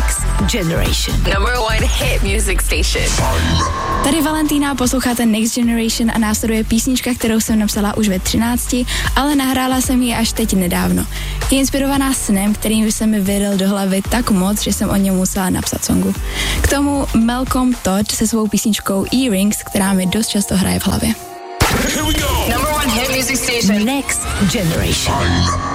Next Generation. Number 1 hit music station. Tady Valentína, posloucháte Next Generation a následuje písnička, kterou jsem napsala už ve 13, ale nahrála jsem ji až teď nedávno. Je inspirovaná snem, kterým se mi vydal do hlavy tak moc, že jsem o něm musela napsat songu. K tomu Malcolm Todd se svou písničkou Earrings, která mi dost často hraje v hlavě. Number 1 hit music station. Next Generation.